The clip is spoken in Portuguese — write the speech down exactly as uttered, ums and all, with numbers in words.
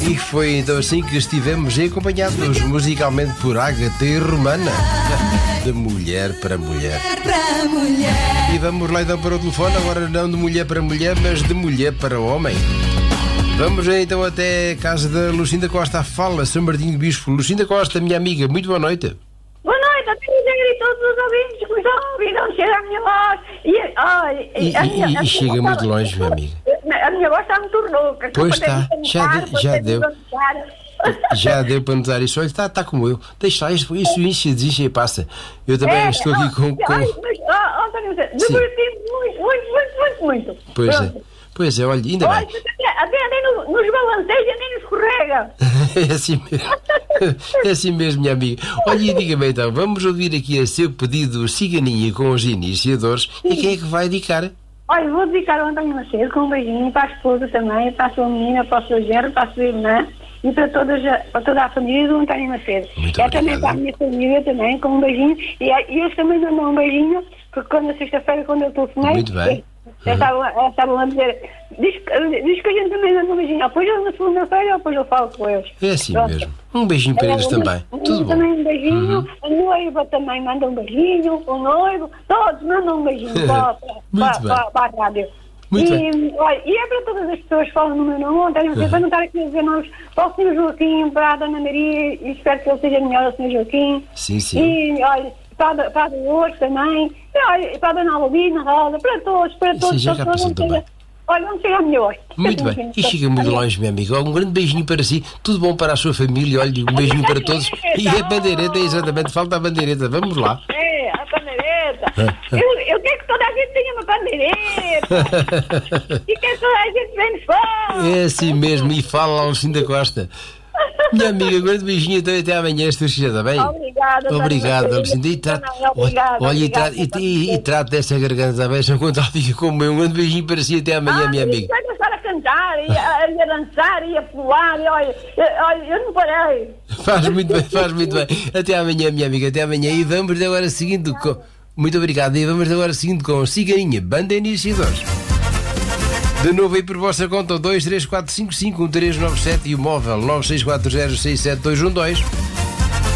E foi então assim que estivemos acompanhados musicalmente por Ágata e Romana, de mulher para mulher. E vamos lá então para o telefone, agora não de mulher para mulher, mas de mulher para homem. Vamos então até a casa da Lucinda Costa. Fala, São Martinho de Bispo. Lucinda Costa, minha amiga, muito boa noite. Boa noite a todos, todos os ouvintes que me estão a ouvir, não chega a minha voz. E, oh, e, a e, minha, e, a e chega minha, muito longe, minha amiga. A minha voz está muito rouca. Pois está, já, de, já deu. Já deu para notar isso. Olha, está, está como eu. Deixa lá, isso, isso, isso, isso e passa. Eu também é, estou aqui com. com... Ai, mas, oh, António, divertimos muito, muito, muito, muito, muito. Pois Pronto. é. Pois é, olha, ainda olha, bem. Até, até no, nos balanceios nem nos escorrega. É assim mesmo. É assim mesmo, minha amiga. Olha, e diga-me então, vamos ouvir aqui a seu pedido Ciganinha com os iniciadores. E quem é que vai dedicar? Olha, vou dedicar ao António Macedo com um beijinho para a esposa também, para a sua menina, para o seu genro, para a sua irmã e para, todas, para toda a família do António Macedo. Muito é obrigado. Também para a minha família também, com um beijinho. E, e eles também mandam um beijinho, porque quando na sexta-feira, quando eu telefonei, muito bem. Já estavam, uhum. estavam a dizer, diz, diz que a gente também manda um beijinho. Depois eu na segunda-feira, depois eu falo com eles. É assim Pronto. mesmo. Um beijinho para é, eles também. Um, Tudo também bom. um beijinho. Uhum. A noiva também manda um beijinho. O noivo, todos mandam um beijinho para, para, para, para a rádio. Muito e, bem. olha, e é para todas as pessoas que falam no meu nome ontem, uhum. para não estar aqui a dizer nomes, para o senhor Joaquim, para a Dona Maria, e espero que ele seja melhor, o senhor Joaquim. Sim, sim. E olha, para, para a Dolores também, e, olha, para a Dona Albina, Rosa, para todos, para todos. Sim, já cá passou também. Olha, vamos chegar melhor. Muito bem. E chega muito longe, minha amiga. Um grande beijinho para si. Tudo bom para a sua família. Olha, um beijinho para todos. E a bandeireta, exatamente. Falta a bandeireta. Vamos lá. É, a bandeireta. eu, eu quero que toda a gente tenha uma bandeireta. E quero que toda a gente venha fora. É assim mesmo. E fala lá, Lucinda Costa. Minha amiga, um grande beijinho então, até amanhã, se tu está bem? Obrigada. Obrigada, Lucinda. E trate, olha, olha e, trate, e, e, e trate dessa garganta bem, se quando ela fica como eu. Um grande beijinho para si, até amanhã, ah, minha amiga. Vai começar a cantar, e a, e a dançar, e a pular, e olha, olha, eu não parei. Faz muito bem, faz muito bem. Até amanhã, minha amiga, até amanhã. E vamos agora seguindo com... Muito obrigado. E vamos agora seguindo com Ciganinha, Banda Iniciadores. De novo aí por vossa conta, dois três quatro cinco cinco um três nove sete e o móvel nove seis quatro zero seis sete dois um dois.